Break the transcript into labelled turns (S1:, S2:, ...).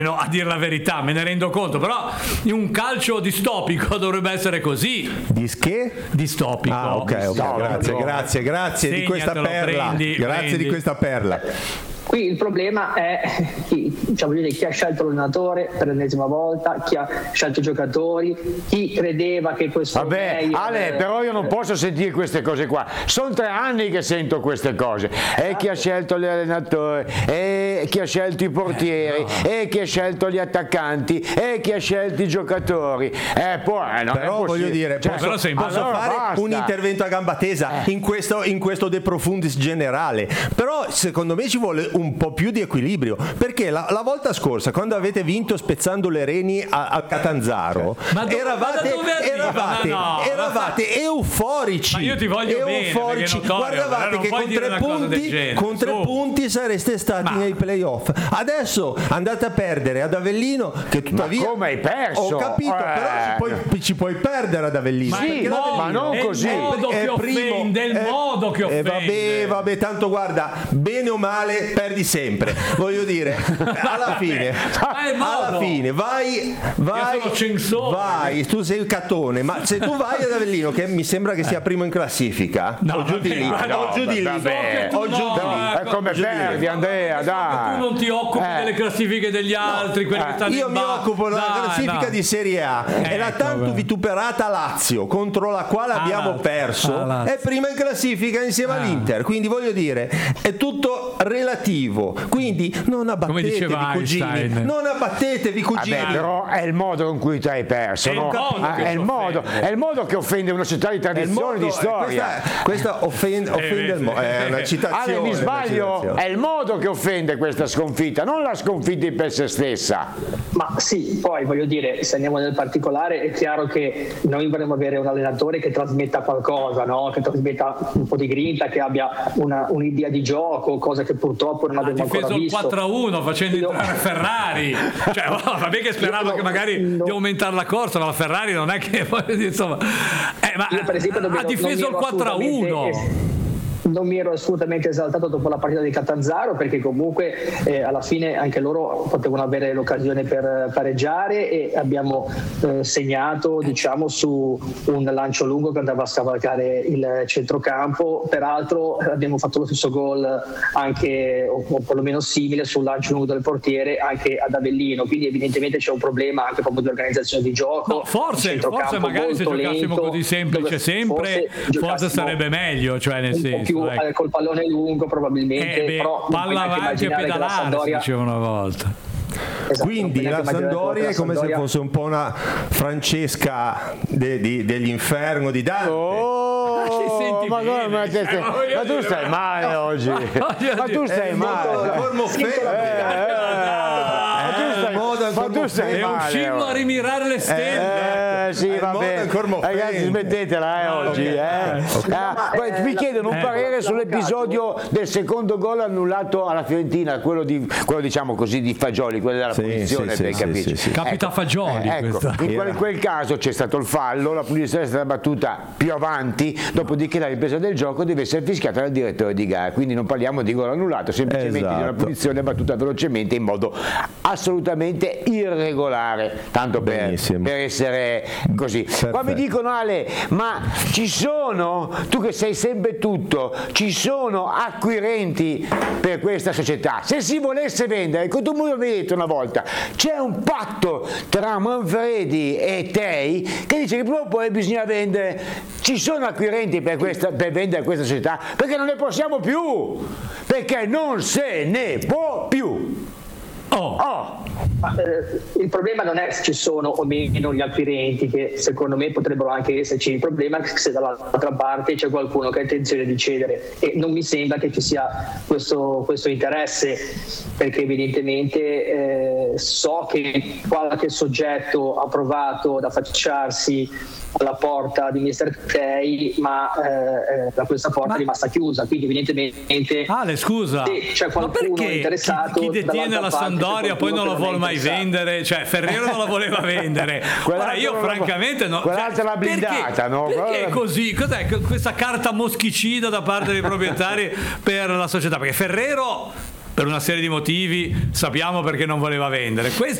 S1: No, a dire la verità, me ne rendo conto, però in un calcio distopico dovrebbe essere così. Distopico.
S2: Ah, ok, grazie di questa perla. Grazie di questa perla.
S3: Qui il problema è chi ha scelto l'allenatore per l'ennesima volta, chi ha scelto i giocatori, chi credeva che questo...
S4: Vabbè, Ale, però io non posso sentire queste cose qua. Sono 3 anni che sento queste cose. E chi ha scelto l'allenatore, e chi ha scelto i portieri, e chi ha scelto gli attaccanti, e chi ha scelto i giocatori.
S2: Però voglio dire, posso fare un intervento a gamba tesa in questo De Profundis generale. Però secondo me ci vuole un po' più di equilibrio, perché la volta scorsa, quando avete vinto spezzando le reni a Catanzaro, eravate euforici.
S1: Ma io ti voglio euforici.
S2: Bene, guardavate che con 3 punti sareste stati nei playoff. Adesso andate a perdere ad Avellino, che tuttavia...
S4: Ma come hai perso?
S2: Ho capito, però ci puoi perdere ad Avellino.
S4: Ma non così.
S1: Il modo che offende.
S2: Vabbè, tanto guarda, bene o male perdi sempre, voglio dire, alla fine vai, tu sei il Catone, ma se tu vai ad Avellino, che mi sembra che sia primo in classifica, o giù di lì,
S4: è come perdi, Andrea, dai.
S1: Tu non ti occupi delle classifiche degli altri, quelli che stanno
S2: io mi occupo della classifica di Serie A, e la tanto vituperata Lazio, contro la quale abbiamo perso, è prima in classifica insieme all'Inter, quindi voglio dire, è tutto relativo, quindi non abbattetevi cugini,
S4: Vabbè, però è il modo con cui ti hai perso, è il modo che offende una società di tradizione, di storia.
S2: Questa offende è una citazione.
S4: Ale, mi sbaglio? È il modo che offende questa sconfitta, non la sconfitta in per se stessa.
S3: Ma sì, poi voglio dire, se andiamo nel particolare, è chiaro che noi vorremmo avere un allenatore che trasmetta qualcosa, no? Che trasmetta un po' di grinta, che abbia un'idea di gioco, cosa che purtroppo non abbiamo ancora visto.
S1: Ha difeso il 4-1 facendo entrare Ferrari, cioè, vabbè che speravo che magari di aumentare la corsa, ma la Ferrari non è che insomma, ma
S3: io per esempio
S1: ha difeso il 4-1.
S3: Non mi ero assolutamente esaltato dopo la partita di Catanzaro, perché comunque alla fine anche loro potevano avere l'occasione per pareggiare, e abbiamo segnato, diciamo, su un lancio lungo che andava a scavalcare il centrocampo. Peraltro abbiamo fatto lo stesso gol anche, o perlomeno simile, sul lancio lungo del portiere anche ad Avellino, quindi evidentemente c'è un problema anche proprio di organizzazione di gioco.
S1: No, forse magari se giocassimo così semplice sempre, forse sarebbe meglio, cioè nel senso
S3: più col pallone lungo probabilmente, però
S1: palla avanti e pedalare, si diceva una volta.
S2: Esatto, quindi la Sampdoria è come se fosse un po' una Francesca dell'inferno di Dante.
S4: Ma tu stai male oggi. Ma tu stai male.
S1: È uscito a rimirare le stelle.
S4: Sì, vabbè. Ragazzi, smettetela oggi. Mi chiedono un parere sull'episodio del secondo gol annullato alla Fiorentina, quello diciamo così di Fagioli, quello della punizione, per capirci.
S1: Capita Fagioli.
S4: In quel caso c'è stato il fallo, la punizione è stata battuta più avanti, dopodiché la ripresa del gioco deve essere fischiata dal direttore di gara, quindi non parliamo di gol annullato, semplicemente di una punizione battuta velocemente in modo assolutamente irregolare, tanto per essere così. Qua mi dicono: Ale, ma ci sono, tu che sei sempre tutto, ci sono acquirenti per questa società? Se si volesse vendere, come tu mi avevi detto una volta, c'è un patto tra Manfredi e Tei che dice che prima o poi bisogna vendere. Ci sono acquirenti per vendere questa società? Perché non ne possiamo più, perché non se ne può più.
S3: Il problema non è se ci sono o meno gli acquirenti, che secondo me potrebbero anche esserci. Il problema è se dall'altra parte c'è qualcuno che ha intenzione di cedere, e non mi sembra che ci sia questo interesse, perché evidentemente so che qualche soggetto ha provato ad affacciarsi alla porta di Mr. Tei, ma questa porta è rimasta chiusa, quindi evidentemente
S1: scusa,
S3: c'è qualcuno interessato.
S1: Chi detiene la Sampdoria poi non la vuole mai vendere, cioè Ferrero non la voleva vendere. Ora io francamente no,
S4: quell'altra l'ha blindata,
S1: perché è così? Cos'è questa carta moschicida da parte dei proprietari per la società? Perché Ferrero per una serie di motivi, sappiamo perché non voleva vendere.